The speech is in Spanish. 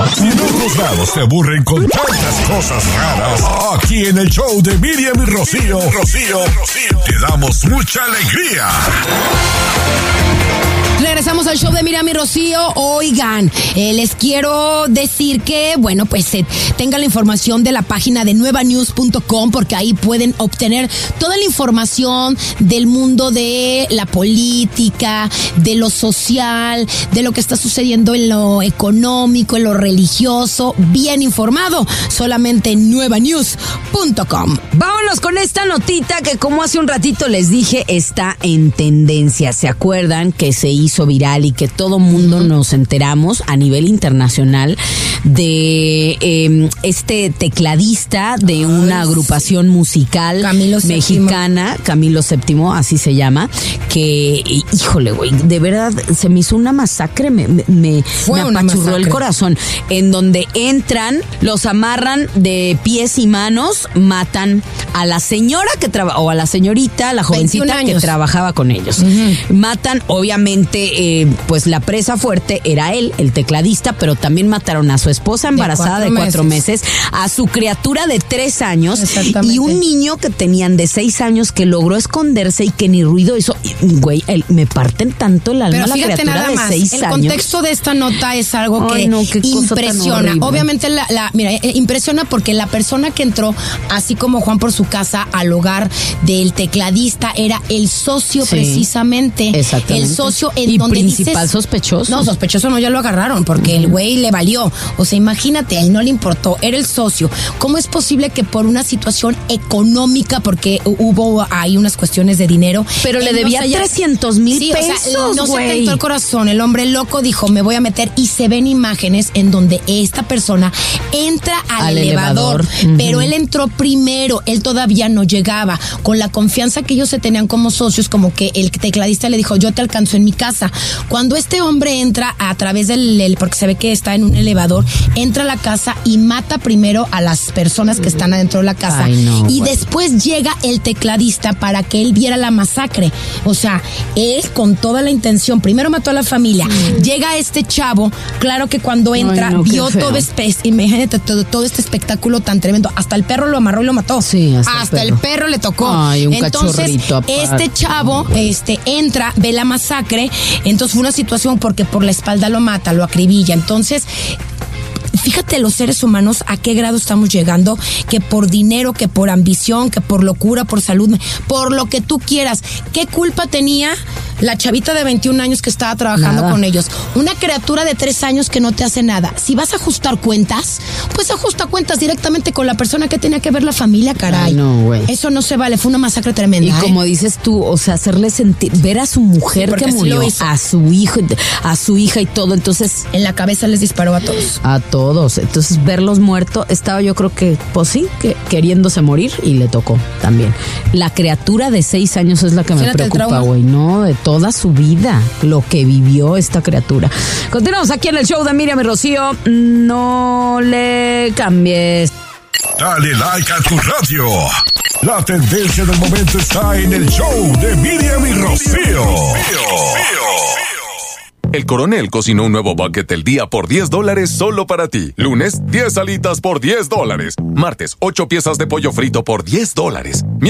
Si en otros lados te aburren con tantas cosas raras, aquí en el show de Miriam y Rocío, te damos mucha alegría. Regresamos al show de Miriam y Rocío. Oigan, les quiero decir que, bueno, pues tengan la información de la página de nuevanews.com, porque ahí pueden obtener toda la información del mundo de la política, de lo social, de lo que está sucediendo en lo económico, en lo religioso, bien informado, solamente en nuevanews.com. Vámonos con esta notita que, como hace un ratito les dije, está en tendencia. ¿Se acuerdan que se hizo viral y que todo mundo nos enteramos a nivel internacional de este tecladista de una agrupación musical mexicana, Camilo VII, así se llama, que, híjole, güey, de verdad se me hizo una masacre, me apachurró el corazón, en donde entran, los amarran de pies y manos, matan a la señora que o a la señorita, la jovencita que trabajaba con ellos. Matan, obviamente, pues la presa fuerte era él, el tecladista, pero también mataron a su esposa embarazada de 4 meses, a su criatura de 3 años y un niño que tenían de 6 años que logró esconderse y que ni ruido hizo. Güey, me parten tanto el alma, la criatura de 6 años. El contexto de esta nota es algo que impresiona. Obviamente, mira, impresiona porque la persona que entró, así como Juan por su casa, al hogar del tecladista, era el socio precisamente. Exactamente. El socio y donde principal sospechoso. No, sospechoso no, ya lo agarraron porque el güey le valió. O sea, imagínate, a él no le importó, era el socio. ¿Cómo es posible que por una situación económica, porque hubo ahí unas cuestiones de dinero, pero le debía 300,000 pesos, o sea, no se tentó el corazón, el hombre loco dijo, me voy a meter, y se ven imágenes en donde esta persona entra al elevador. Pero él entró primero, él todavía no llegaba, con la confianza que ellos se tenían como socios, como que el tecladista le dijo, yo te alcanzo en mi casa. Cuando este hombre entra a través porque se ve que está en un elevador, entra a la casa y mata primero a las personas que están adentro de la casa. Y después llega el tecladista para que él viera la masacre. O sea, él con toda la intención, primero mató a la familia, llega este chavo, claro que cuando entra, vio todo imagínate todo este espectáculo tan tremendo, hasta el perro lo amarró y lo mató. Hasta el perro le tocó. Entonces, este chavo entra, ve la masacre, entonces fue una situación porque por la espalda lo mata, lo acribilla. Entonces, fíjate los seres humanos a qué grado estamos llegando, que por dinero, que por ambición, que por locura, por salud, por lo que tú quieras. ¿Qué culpa tenía la chavita de 21 años que estaba trabajando con ellos? Una criatura de 3 años que no te hace nada. Si vas a ajustar cuentas, pues ajusta cuentas directamente con la persona que tenía que ver la familia, caray. Eso no se vale, fue una masacre tremenda. Y como dices tú, o sea, hacerle sentir, ver a su mujer que murió, a su hijo, a su hija y todo, entonces en la cabeza les disparó a todos. A todos. Entonces, verlos muertos, estaba yo creo que, pues sí, que queriéndose morir, y le tocó también. La criatura de 6 años es la que me preocupa, güey, ¿no? De toda su vida, lo que vivió esta criatura. Continuamos aquí en el show de Miriam y Rocío. No le cambies. Dale like a tu radio. La tendencia del momento está en el show de Miriam y Rocío. El Coronel cocinó un nuevo bucket del día por $10 solo para ti. Lunes, 10 alitas por $10. Martes, 8 piezas de pollo frito por $10.